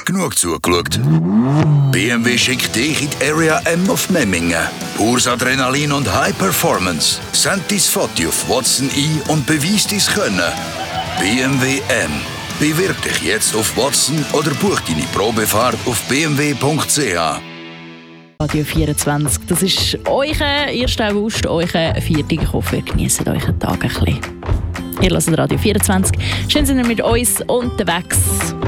genug zugeschaut. BMW schickt dich in die Area M auf Memmingen. Pures Adrenalin und High Performance. Send dein Foto auf Watson ein und beweis dein Können. BMW M. Bewirb dich jetzt auf Watson oder buch deine Probefahrt auf bmw.ch. Radio 24, das ist euer 1. August, euer Viertag. Ich hoffe, ihr genießt euren Tag ein bisschen. Ihr hört Radio 24. Schön, sind ihr mit uns unterwegs.